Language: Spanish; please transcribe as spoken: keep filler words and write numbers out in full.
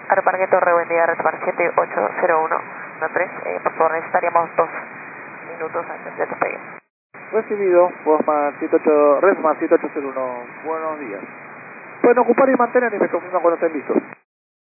Aeroparque Torre, buen día, retomar siete ocho cero uno uno tres, eh, por favor necesitaríamos dos minutos antes de despegue. Recibido, Bosman siete ocho, Resman siete ocho cero uno, buenos días. Pueden ocupar y mantener y me confirman cuando estén listos.